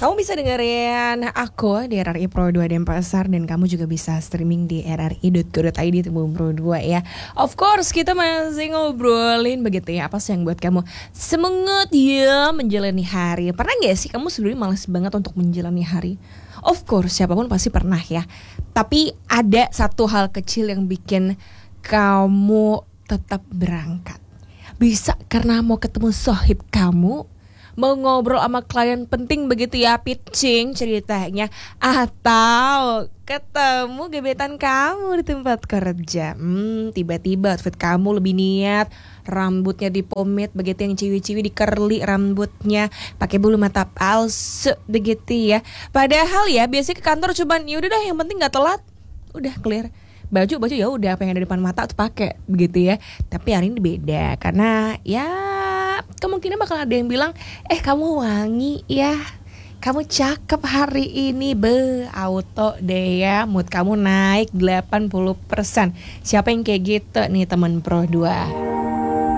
Kamu bisa dengerin aku di RRI Pro 2 Denpasar, dan kamu juga bisa streaming di rri.co.id Pro 2 ya. Of course kita masih ngobrolin begitu ya, apa sih yang buat kamu semangat ya menjalani hari. Pernah gak sih kamu sebenarnya malas banget untuk menjalani hari? Of course siapapun pasti pernah ya. Tapi ada satu hal kecil yang bikin kamu tetap berangkat. Bisa karena mau ketemu sohib kamu, mau ngobrol sama klien penting begitu ya, pitching ceritanya, atau ketemu gebetan kamu di tempat kerja. Tiba-tiba outfit kamu lebih niat, rambutnya dipomade begitu, yang ciwi-ciwi di curly rambutnya, pakai bulu mata palsu begitu ya. Padahal ya biasanya ke kantor cuman ya udah dah yang penting nggak telat, udah clear. Baju ya udah apa yang ada di depan mata tuh pakai begitu ya. Tapi hari ini beda karena ya kemungkinan bakal ada yang bilang, kamu wangi ya, kamu cakep hari ini, auto deh ya, mood kamu naik 80%. Siapa yang kayak gitu nih teman Pro 2?